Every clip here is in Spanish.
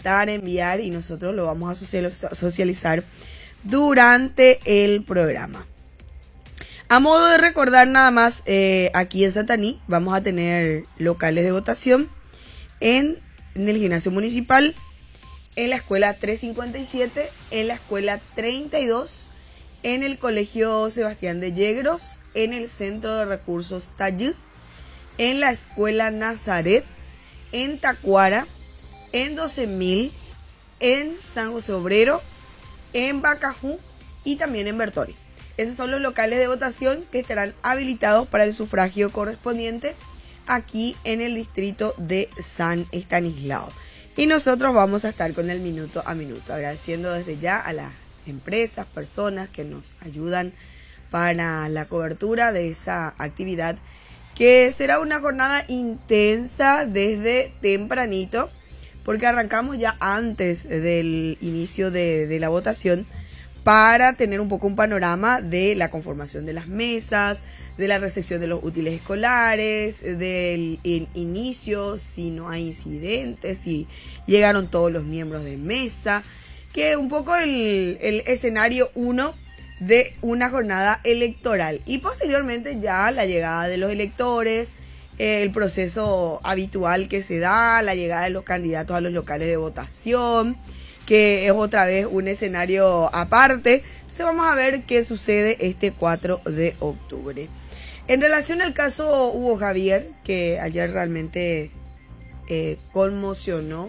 comentar, enviar y nosotros lo vamos a socializar durante el programa. A modo de recordar nada más, aquí en Santaní vamos a tener locales de votación en el gimnasio municipal, en la escuela 357, en la escuela 32, en el colegio Sebastián de Yegros, en el centro de recursos Tayú, en la escuela Nazaret, en Tacuara, en 12.000, en San José Obrero, en Bacajú y también en Bertoni. Esos son los locales de votación que estarán habilitados para el sufragio correspondiente aquí en el distrito de San Estanislao. Y nosotros vamos a estar con el minuto a minuto, agradeciendo desde ya a las empresas, personas que nos ayudan para la cobertura de esa actividad, que será una jornada intensa desde tempranito, porque arrancamos ya antes del inicio de la votación para tener un poco un panorama de la conformación de las mesas, de la recepción de los útiles escolares, del inicio, si no hay incidentes, si llegaron todos los miembros de mesa, que es un poco el escenario 1 de una jornada electoral. Y posteriormente ya la llegada de los electores, el proceso habitual que se da, la llegada de los candidatos a los locales de votación, que es otra vez un escenario aparte. Entonces vamos a ver qué sucede este 4 de octubre. En relación al caso Hugo Javier, que ayer realmente conmocionó,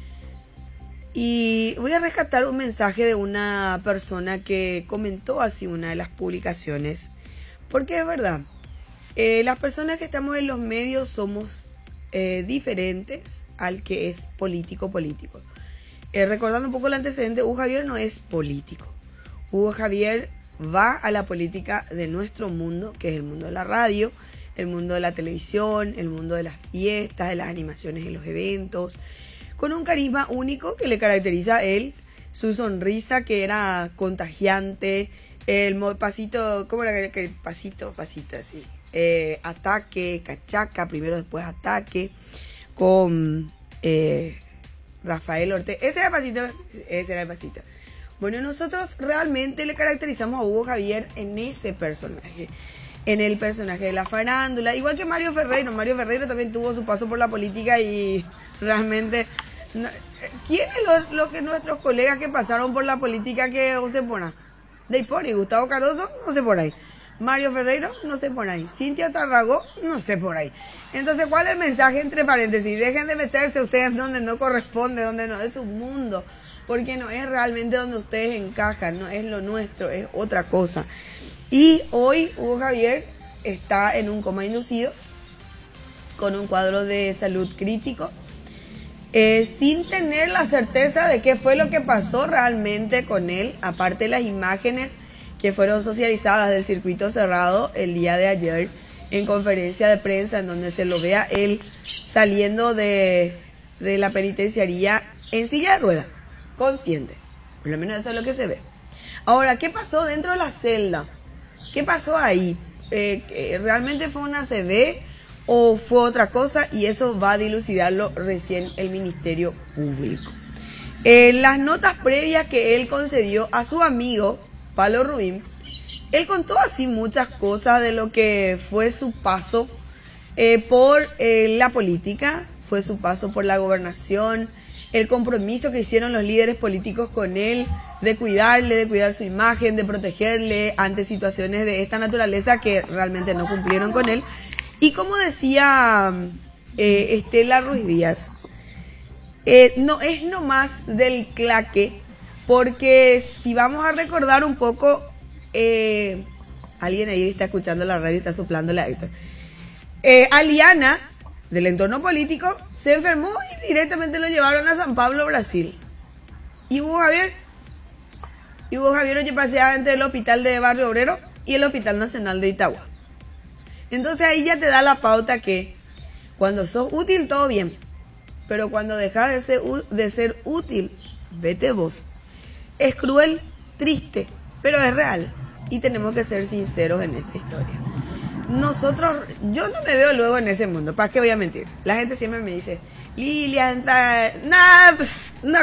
y voy a rescatar un mensaje de una persona que comentó así una de las publicaciones, porque es verdad, las personas que estamos en los medios somos diferentes al que es político. Recordando un poco el antecedente, Hugo Javier no es político. Hugo Javier va a la política de nuestro mundo, que es el mundo de la radio, el mundo de la televisión, el mundo de las fiestas, de las animaciones y los eventos, con un carisma único que le caracteriza a él, su sonrisa que era contagiante, el pasito, ¿cómo era el pasito así? Ataque, cachaca, primero después ataque, con Rafael Ortega. Ese era el pasito. Bueno, nosotros realmente le caracterizamos a Hugo Javier en ese personaje, en el personaje de la farándula, igual que Mario Ferreiro. Mario Ferreiro también tuvo su paso por la política y realmente... ¿Quiénes los que nuestros colegas que pasaron por la política que no se ponen? De Iponi, Gustavo Cardoso, no sé por ahí. Mario Ferreiro, no sé por ahí. Cintia Tarragó, no sé por ahí. Entonces, ¿cuál es el mensaje entre paréntesis? Dejen de meterse ustedes donde no corresponde, donde no es su mundo, porque no es realmente donde ustedes encajan, no es lo nuestro, es otra cosa. Y hoy Hugo Javier está en un coma inducido, con un cuadro de salud crítico, sin tener la certeza de qué fue lo que pasó realmente con él, aparte de las imágenes que fueron socializadas del circuito cerrado el día de ayer en conferencia de prensa, en donde se lo vea él saliendo de la penitenciaría en silla de ruedas, consciente. Por lo menos eso es lo que se ve. Ahora, ¿qué pasó dentro de la celda? ¿Qué pasó ahí? ¿Realmente fue una ACV o fue otra cosa? Y eso va a dilucidarlo recién el Ministerio Público. Las notas previas que él concedió a su amigo Pablo Rubín, él contó así muchas cosas de lo que fue su paso por la política, fue su paso por la gobernación, el compromiso que hicieron los líderes políticos con él de cuidarle, de cuidar su imagen, de protegerle ante situaciones de esta naturaleza que realmente no cumplieron con él. Y como decía Estela Ruiz Díaz, no es nomás del claque, porque si vamos a recordar un poco, alguien ahí está escuchando la radio y está soplándole a Héctor. Aliana, del entorno político, se enfermó y directamente lo llevaron a San Pablo, Brasil. Y Hugo Javier oye, paseaba entre el hospital de Barrio Obrero y el Hospital Nacional de Itagua. Entonces ahí ya te da la pauta que cuando sos útil todo bien, pero cuando dejas de ser útil, vete vos. Es cruel, triste, pero es real y tenemos que ser sinceros en esta historia. Nosotros, yo no me veo luego en ese mundo, ¿para qué voy a mentir? La gente siempre me dice, Lilian, nada, no